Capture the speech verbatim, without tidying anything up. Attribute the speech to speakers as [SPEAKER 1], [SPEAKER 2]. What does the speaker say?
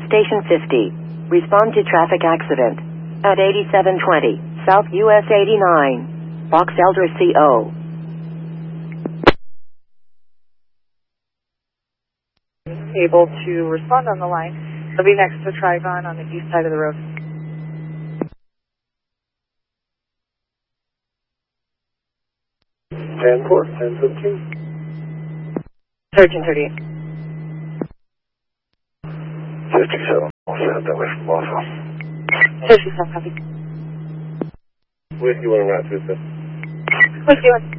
[SPEAKER 1] Station fifty. Respond to traffic accident at eighty-seven twenty South U S eighty-nine. Box Elder C O.
[SPEAKER 2] Able to respond on the line. They'll be next to Trigon on the east side of the road.
[SPEAKER 3] ten four, ten fifteen.
[SPEAKER 2] thirteen thirty-eight.
[SPEAKER 3] fifty-seven, I'll send that way from Boswell.
[SPEAKER 2] fifty-seven, copy.
[SPEAKER 3] Whiskey one and route two, sir.
[SPEAKER 2] Whiskey one.